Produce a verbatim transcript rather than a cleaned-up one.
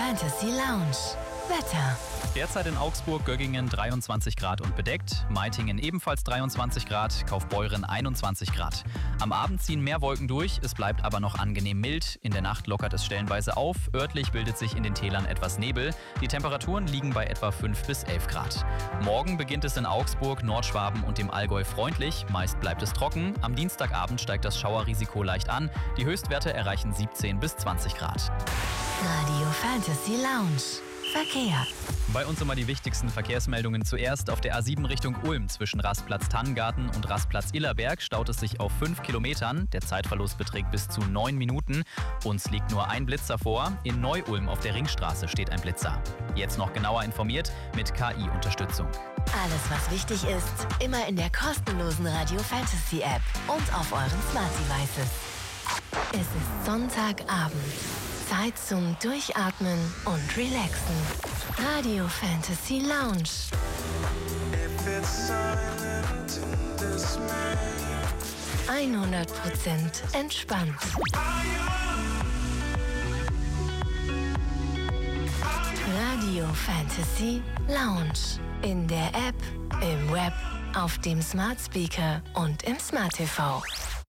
Fantasy Lounge. Wetter. Derzeit in Augsburg, Göggingen dreiundzwanzig Grad und bedeckt, Meitingen ebenfalls dreiundzwanzig Grad, Kaufbeuren einundzwanzig Grad. Am Abend ziehen mehr Wolken durch, es bleibt aber noch angenehm mild. In der Nacht lockert es stellenweise auf, örtlich bildet sich in den Tälern etwas Nebel. Die Temperaturen liegen bei etwa fünf bis elf Grad. Morgen beginnt es in Augsburg, Nordschwaben und dem Allgäu freundlich, meist bleibt es trocken. Am Dienstagabend steigt das Schauerrisiko leicht an, die Höchstwerte erreichen siebzehn bis zwanzig Grad. Radio Fantasy Lounge. Verkehr. Bei uns immer die wichtigsten Verkehrsmeldungen zuerst. Auf der A sieben Richtung Ulm zwischen Rastplatz Tannengarten und Rastplatz Illerberg staut es sich auf fünf Kilometern. Der Zeitverlust beträgt bis zu neun Minuten. Uns liegt nur ein Blitzer vor. In Neu-Ulm auf der Ringstraße steht ein Blitzer. Jetzt noch genauer informiert mit K I-Unterstützung. Alles, was wichtig ist, immer in der kostenlosen Radio Fantasy App und auf euren Smart Devices. Es ist Sonntagabend. Zeit zum Durchatmen und Relaxen. Radio Fantasy Lounge. hundert Prozent entspannt. Radio Fantasy Lounge. In der App, im Web, auf dem Smart Speaker und im Smart T V.